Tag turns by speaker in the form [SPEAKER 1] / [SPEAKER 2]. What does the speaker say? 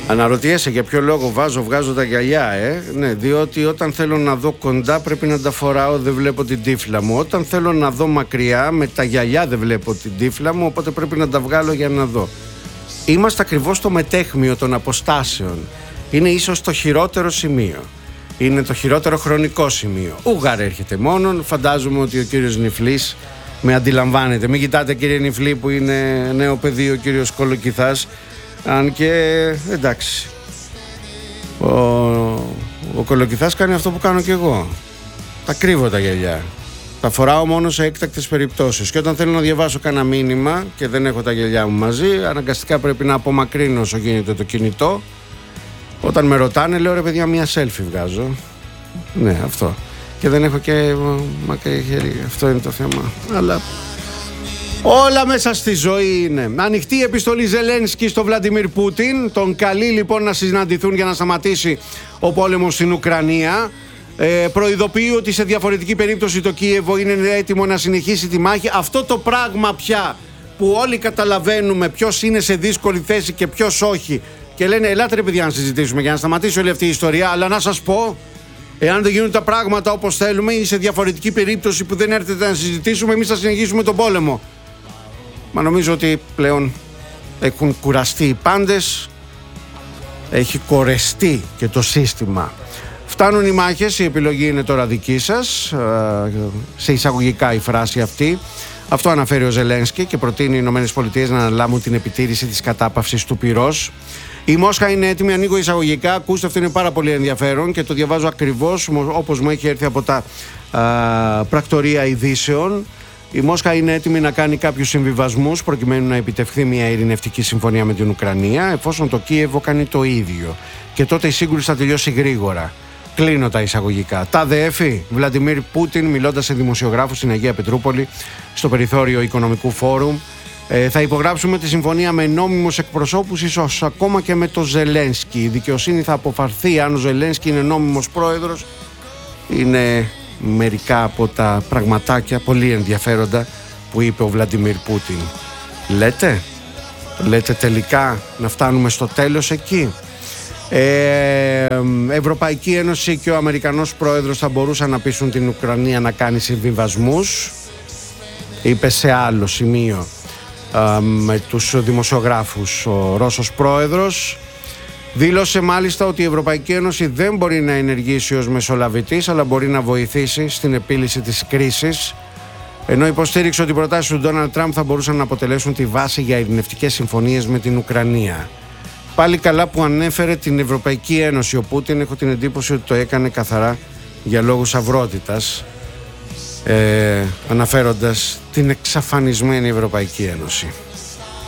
[SPEAKER 1] Αναρωτιέσαι για ποιο λόγο βγάζω τα γυαλιά, Ναι, διότι όταν θέλω να δω κοντά πρέπει να τα φοράω, δεν βλέπω την τύφλα μου. Όταν θέλω να δω μακριά, με τα γυαλιά δεν βλέπω την τύφλα μου, οπότε πρέπει να τα βγάλω για να δω. Είμαστε ακριβώς στο μετέχμιο των αποστάσεων. Είναι ίσως το χειρότερο σημείο. Είναι το χειρότερο χρονικό σημείο. Ούγαρ έρχεται μόνον. Φαντάζομαι ότι ο κύριος Νιφλής με αντιλαμβάνεται. Μην κοιτάτε, κύριε Νιφλή, που είναι νέο παιδί ο κύριος Κολοκυθάς. Αν και εντάξει, ο Κολοκυθάς κάνει αυτό που κάνω και εγώ. Τα κρύβω τα γυαλιά. Τα φοράω μόνο σε έκτακτες περιπτώσεις. Και όταν θέλω να διαβάσω κανένα μήνυμα και δεν έχω τα γυαλιά μου μαζί, αναγκαστικά πρέπει να απομακρύνω όσο γίνεται το κινητό. Όταν με ρωτάνε, λέω ρε παιδιά, μία selfie βγάζω. Ναι, αυτό. Και δεν έχω και μακρύ χέρι. Αυτό είναι το θέμα. Αλλά όλα μέσα στη ζωή είναι. Ανοιχτή επιστολή Ζελένσκι στο Βλαντιμίρ Πούτιν. Τον καλεί λοιπόν να συναντηθούν για να σταματήσει ο πόλεμος στην Ουκρανία. Προειδοποιεί ότι σε διαφορετική περίπτωση το Κίεβο είναι έτοιμο να συνεχίσει τη μάχη. Αυτό το πράγμα πια που όλοι καταλαβαίνουμε ποιος είναι σε δύσκολη θέση και ποιος όχι. Και λένε ελάτε ρε παιδιά να συζητήσουμε για να σταματήσει όλη αυτή η ιστορία. Αλλά να σας πω, εάν δεν γίνουν τα πράγματα όπως θέλουμε ή σε διαφορετική περίπτωση που δεν έρθετε να συζητήσουμε, εμείς θα συνεχίσουμε τον πόλεμο. Μα νομίζω ότι πλέον έχουν κουραστεί οι πάντες, έχει κορεστεί και το σύστημα. Φτάνουν οι μάχες, η επιλογή είναι τώρα δική σας, σε εισαγωγικά η φράση αυτή. Αυτό αναφέρει ο Ζελένσκι και προτείνει οι ΗΠΑ να αναλάβουν την επιτήρηση της κατάπαυσης του πυρός. Η Μόσχα είναι έτοιμη, ανοίγω εισαγωγικά, ακούστε, αυτό είναι πάρα πολύ ενδιαφέρον και το διαβάζω ακριβώς όπως μου έχει έρθει από τα πρακτορία ειδήσεων. Η Μόσχα είναι έτοιμη να κάνει κάποιους συμβιβασμούς προκειμένου να επιτευχθεί μια ειρηνευτική συμφωνία με την Ουκρανία, εφόσον το Κίεβο κάνει το ίδιο. Και τότε η σύγκρουση θα τελειώσει γρήγορα. Κλείνω τα εισαγωγικά. Τάδε έφη, Βλαντιμίρ Πούτιν, μιλώντας σε δημοσιογράφους στην Αγία Πετρούπολη, στο περιθώριο Οικονομικού Φόρουμ. Θα υπογράψουμε τη συμφωνία με νόμιμους εκπροσώπους, ίσως ακόμα και με το Ζελένσκι. Η δικαιοσύνη θα αποφαρθεί αν ο Ζελένσκι είναι νόμιμος πρόεδρος. Είναι μερικά από τα πραγματάκια πολύ ενδιαφέροντα που είπε ο Βλαντιμίρ Πούτιν. Λέτε τελικά να φτάνουμε στο τέλος εκεί? Ευρωπαϊκή Ένωση και ο Αμερικανός πρόεδρος θα μπορούσαν να πείσουν την Ουκρανία να κάνει συμβιβασμούς, είπε σε άλλο σημείο με τους δημοσιογράφους ο Ρώσος πρόεδρος. Δήλωσε μάλιστα ότι η Ευρωπαϊκή Ένωση δεν μπορεί να ενεργήσει ως μεσολαβητής, αλλά μπορεί να βοηθήσει στην επίλυση της κρίσης, ενώ υποστήριξε ότι οι προτάσεις του Ντόναλντ Τραμπ θα μπορούσαν να αποτελέσουν τη βάση για ειρηνευτικές συμφωνίες με την Ουκρανία. Πάλι καλά που ανέφερε την Ευρωπαϊκή Ένωση ο Πούτιν, έχω την εντύπωση ότι το έκανε καθαρά για λόγους αυρότητας, αναφέροντας την εξαφανισμένη Ευρωπαϊκή Ένωση.